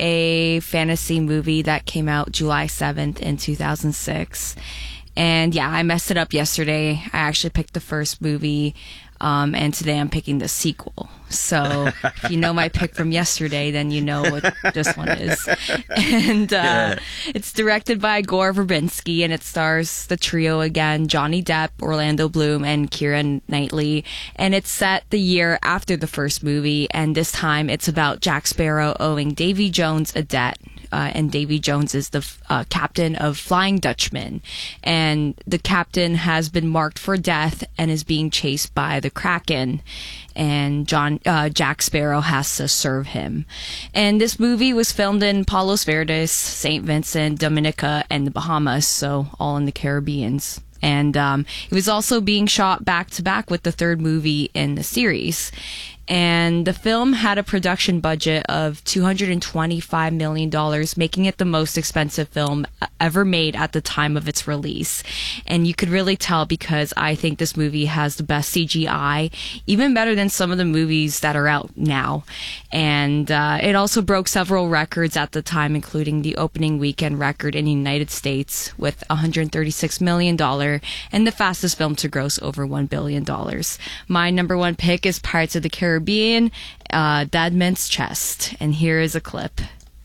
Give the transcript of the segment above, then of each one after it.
a fantasy movie that came out July 7th in 2006. And yeah, I messed it up yesterday. I actually picked the first movie, and today I'm picking the sequel. So if you know my pick from yesterday, then you know what this one is. And it's directed by Gore Verbinski, and it stars the trio again, Johnny Depp, Orlando Bloom, and Keira Knightley. And it's set the year after the first movie, and this time it's about Jack Sparrow owing Davy Jones a debt. And Davy Jones is the captain of Flying Dutchman. And the captain has been marked for death and is being chased by the Kraken. And Jack Sparrow has to serve him. And this movie was filmed in Palos Verdes, St. Vincent, Dominica, and the Bahamas, so all in the Caribbean. And it was also being shot back-to-back with the third movie in the series. And the film had a production budget of $225 million, making it the most expensive film ever made at the time of its release. And you could really tell because I think this movie has the best CGI, even better than some of the movies that are out now. And it also broke several records at the time, including the opening weekend record in the United States with $136 million and the fastest film to gross over $1 billion. My number one pick is Pirates of the Caribbean, Dead Man's Chest, and here is a clip.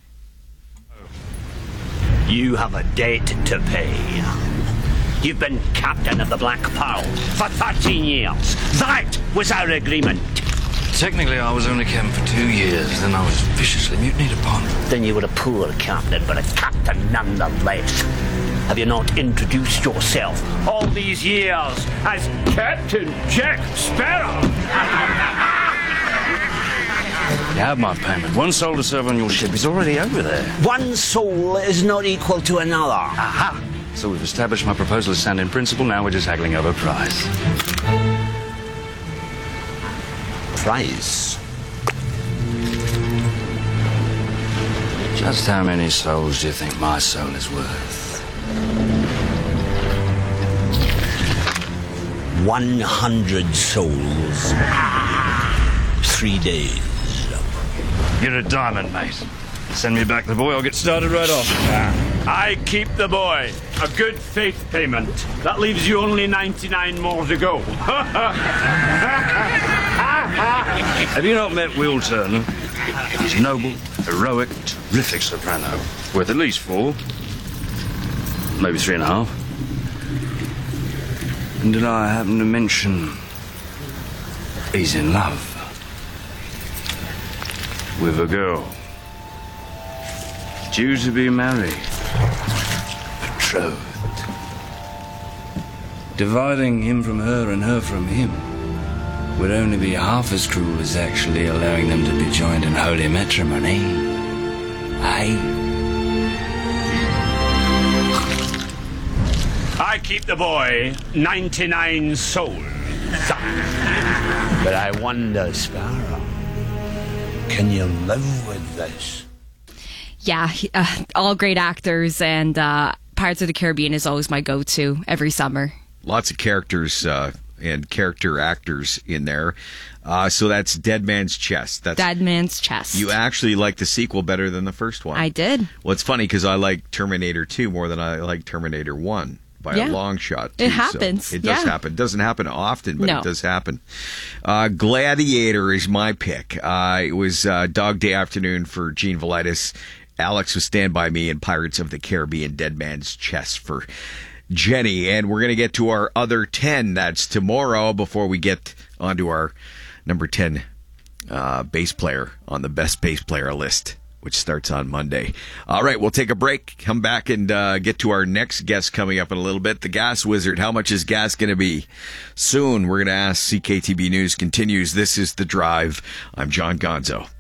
You have a debt to pay. You've been captain of the Black Pearl for 13 years. That was our agreement. Technically, I was only captain for 2 years, then I was viciously mutinied upon. Then you were a poor captain, but a captain nonetheless. Have you not introduced yourself all these years as Captain Jack Sparrow? You have my payment. 1 soul to serve on your ship is already over there. 1 soul is not equal to another. Aha! So we've established my proposal is sound in principle, now we're just haggling over price. Price? Just how many souls do you think my soul is worth? 100 souls. 3 days. You're a diamond, mate. Send me back the boy, I'll get started right off. I keep the boy. A good faith payment. That leaves you only 99 more to go. Have you not met Will Turner? He's noble, heroic, terrific soprano. Worth at least 4. Maybe 3.5. And did I happen to mention he's in love with a girl due to be married, betrothed. Dividing him from her and her from him would only be half as cruel as actually allowing them to be joined in holy matrimony. Aye. I keep the boy. 99 souls. But I wonder, Sparrow, can you live with this? Yeah, all great actors, and Pirates of the Caribbean is always my go-to every summer. Lots of characters and character actors in there. So that's Dead Man's Chest. That's Dead Man's Chest. You actually like the sequel better than the first one. I did. Well, it's funny because I like Terminator 2 more than I like Terminator 1. By a long shot, too. It happens. So it does happen. It doesn't happen often, but it does happen. Gladiator is my pick. It was Dog Day Afternoon for Gene Velitis. Alex was Stand By Me, and Pirates of the Caribbean, Dead Man's Chest for Jenny. And we're going to get to our other 10. That's tomorrow before we get onto our number 10 bass player on the best bass player list, which starts on Monday. All right, we'll take a break, come back, and get to our next guest coming up in a little bit, the Gas Wizard. How much is gas going to be? Soon, we're going to ask. CKTB News continues. This is The Drive. I'm John Gonzo.